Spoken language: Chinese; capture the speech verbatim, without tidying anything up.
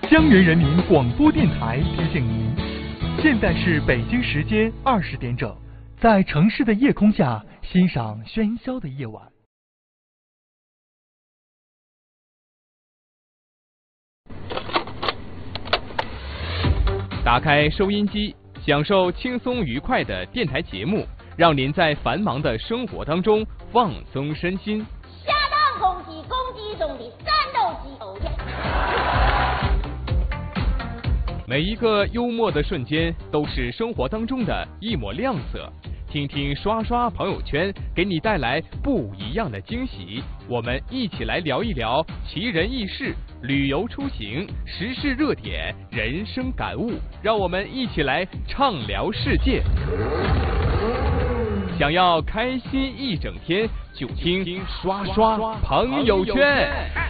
江源人民广播电台提醒您，现在是北京时间二十点整，在城市的夜空下欣赏喧嚣的夜晚。 打开收音机，享受轻松愉快的电台节目，让您在繁忙的生活当中放松身心。 下当空气攻击中的战斗机偶像。 每一个幽默的瞬间都是生活当中的一抹亮色，听听刷刷朋友圈，给你带来不一样的惊喜。我们一起来聊一聊奇人异事、旅游出行、时事热点、人生感悟，让我们一起来畅聊世界。想要开心一整天，就听刷刷朋友圈。